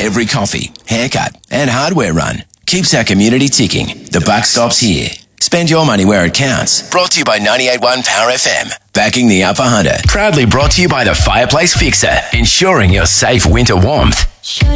Every coffee, haircut, and hardware run keeps our community ticking. The buck stops here. Spend your money where it counts. Brought to you by 98.1 Power FM. Backing the Upper Hunter. Proudly brought to you by the Fireplace Fixer. Ensuring your safe winter warmth.